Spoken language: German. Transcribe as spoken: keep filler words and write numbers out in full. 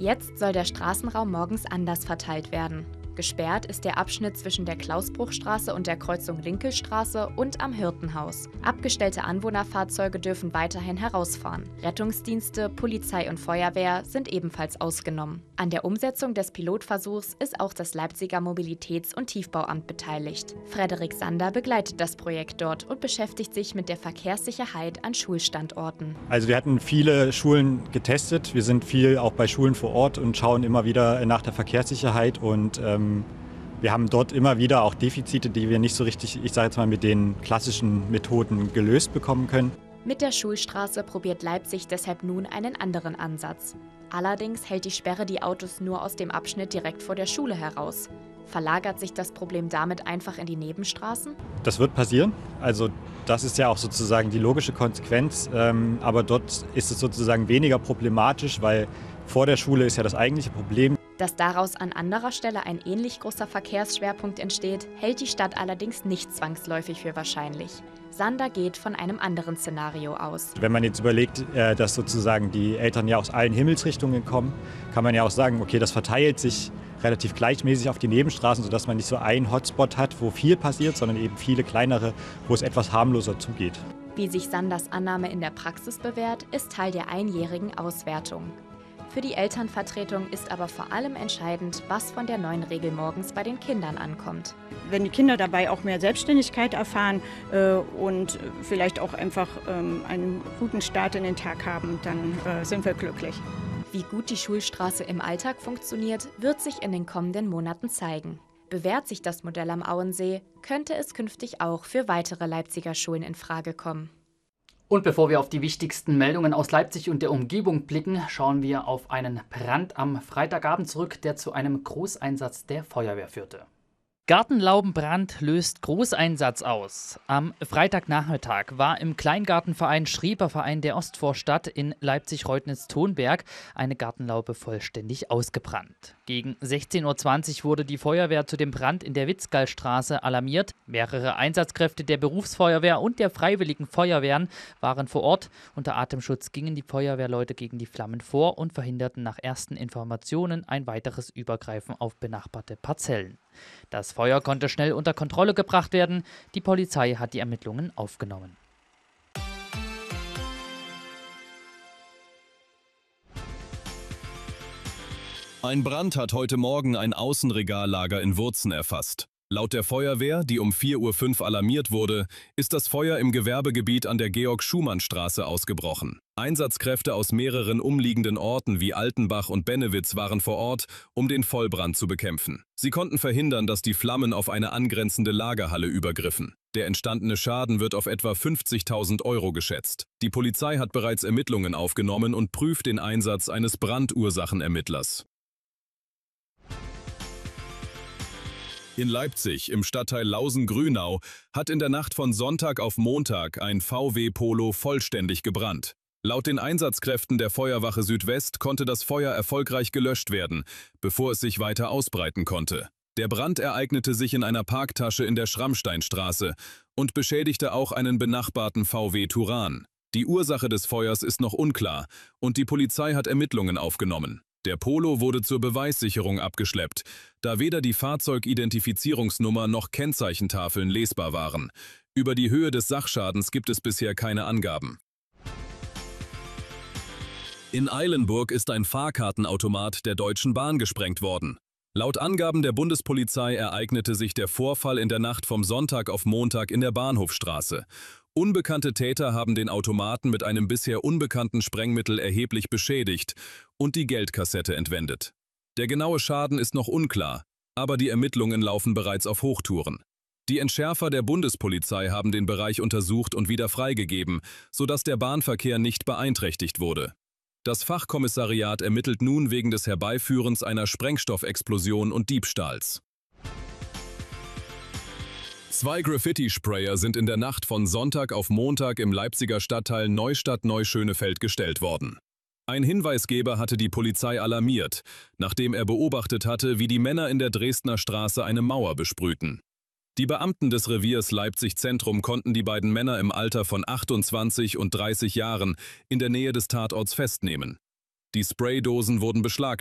Jetzt soll der Straßenraum morgens anders verteilt werden. Gesperrt ist der Abschnitt zwischen der Klausbruchstraße und der Kreuzung Linkelstraße und am Hirtenhaus. Abgestellte Anwohnerfahrzeuge dürfen weiterhin herausfahren. Rettungsdienste, Polizei und Feuerwehr sind ebenfalls ausgenommen. An der Umsetzung des Pilotversuchs ist auch das Leipziger Mobilitäts- und Tiefbauamt beteiligt. Frederik Sander begleitet das Projekt dort und beschäftigt sich mit der Verkehrssicherheit an Schulstandorten. Also wir hatten viele Schulen getestet. Wir sind viel auch bei Schulen vor Ort und schauen immer wieder nach der Verkehrssicherheit und ähm, wir haben dort immer wieder auch Defizite, die wir nicht so richtig, ich sage jetzt mal, mit den klassischen Methoden gelöst bekommen können. Mit der Schulstraße probiert Leipzig deshalb nun einen anderen Ansatz. Allerdings hält die Sperre die Autos nur aus dem Abschnitt direkt vor der Schule heraus. Verlagert sich das Problem damit einfach in die Nebenstraßen? Das wird passieren. Also das ist ja auch sozusagen die logische Konsequenz. Ähm, aber dort ist es sozusagen weniger problematisch, weil vor der Schule ist ja das eigentliche Problem. Dass daraus an anderer Stelle ein ähnlich großer Verkehrsschwerpunkt entsteht, hält die Stadt allerdings nicht zwangsläufig für wahrscheinlich. Sander geht von einem anderen Szenario aus. Wenn man jetzt überlegt, dass sozusagen die Eltern ja aus allen Himmelsrichtungen kommen, kann man ja auch sagen, okay, das verteilt sich relativ gleichmäßig auf die Nebenstraßen, sodass man nicht so einen Hotspot hat, wo viel passiert, sondern eben viele kleinere, wo es etwas harmloser zugeht. Wie sich Sanders Annahme in der Praxis bewährt, ist Teil der einjährigen Auswertung. Für die Elternvertretung ist aber vor allem entscheidend, was von der neuen Regel morgens bei den Kindern ankommt. Wenn die Kinder dabei auch mehr Selbstständigkeit erfahren äh, und vielleicht auch einfach ähm, einen guten Start in den Tag haben, dann äh, sind wir glücklich. Wie gut die Schulstraße im Alltag funktioniert, wird sich in den kommenden Monaten zeigen. Bewährt sich das Modell am Auensee, könnte es künftig auch für weitere Leipziger Schulen in Frage kommen. Und bevor wir auf die wichtigsten Meldungen aus Leipzig und der Umgebung blicken, schauen wir auf einen Brand am Freitagabend zurück, der zu einem Großeinsatz der Feuerwehr führte. Gartenlaubenbrand löst Großeinsatz aus. Am Freitagnachmittag war im Kleingartenverein Schreberverein der Ostvorstadt in Leipzig-Reutnitz-Tonberg eine Gartenlaube vollständig ausgebrannt. Gegen sechzehn Uhr zwanzig wurde die Feuerwehr zu dem Brand in der Witzgallstraße alarmiert. Mehrere Einsatzkräfte der Berufsfeuerwehr und der Freiwilligen Feuerwehren waren vor Ort. Unter Atemschutz gingen die Feuerwehrleute gegen die Flammen vor und verhinderten nach ersten Informationen ein weiteres Übergreifen auf benachbarte Parzellen. Das Feuer konnte schnell unter Kontrolle gebracht werden. Die Polizei hat die Ermittlungen aufgenommen. Ein Brand hat heute Morgen ein Außenregallager in Wurzen erfasst. Laut der Feuerwehr, die um vier Uhr fünf alarmiert wurde, ist das Feuer im Gewerbegebiet an der Georg-Schumann-Straße ausgebrochen. Einsatzkräfte aus mehreren umliegenden Orten wie Altenbach und Bennewitz waren vor Ort, um den Vollbrand zu bekämpfen. Sie konnten verhindern, dass die Flammen auf eine angrenzende Lagerhalle übergriffen. Der entstandene Schaden wird auf etwa fünfzigtausend Euro geschätzt. Die Polizei hat bereits Ermittlungen aufgenommen und prüft den Einsatz eines Brandursachenermittlers. In Leipzig, im Stadtteil Lausen-Grünau, hat in der Nacht von Sonntag auf Montag ein V W Polo vollständig gebrannt. Laut den Einsatzkräften der Feuerwache Südwest konnte das Feuer erfolgreich gelöscht werden, bevor es sich weiter ausbreiten konnte. Der Brand ereignete sich in einer Parktasche in der Schrammsteinstraße und beschädigte auch einen benachbarten V W Turan. Die Ursache des Feuers ist noch unklar und die Polizei hat Ermittlungen aufgenommen. Der Polo wurde zur Beweissicherung abgeschleppt, da weder die Fahrzeugidentifizierungsnummer noch Kennzeichentafeln lesbar waren. Über die Höhe des Sachschadens gibt es bisher keine Angaben. In Eilenburg ist ein Fahrkartenautomat der Deutschen Bahn gesprengt worden. Laut Angaben der Bundespolizei ereignete sich der Vorfall in der Nacht vom Sonntag auf Montag in der Bahnhofstraße. Unbekannte Täter haben den Automaten mit einem bisher unbekannten Sprengmittel erheblich beschädigt und die Geldkassette entwendet. Der genaue Schaden ist noch unklar, aber die Ermittlungen laufen bereits auf Hochtouren. Die Entschärfer der Bundespolizei haben den Bereich untersucht und wieder freigegeben, sodass der Bahnverkehr nicht beeinträchtigt wurde. Das Fachkommissariat ermittelt nun wegen des Herbeiführens einer Sprengstoffexplosion und Diebstahls. Zwei Graffiti-Sprayer sind in der Nacht von Sonntag auf Montag im Leipziger Stadtteil Neustadt-Neuschönefeld gestellt worden. Ein Hinweisgeber hatte die Polizei alarmiert, nachdem er beobachtet hatte, wie die Männer in der Dresdner Straße eine Mauer besprühten. Die Beamten des Reviers Leipzig Zentrum konnten die beiden Männer im Alter von achtundzwanzig und dreißig Jahren in der Nähe des Tatorts festnehmen. Die Spraydosen wurden beschlagnahmt.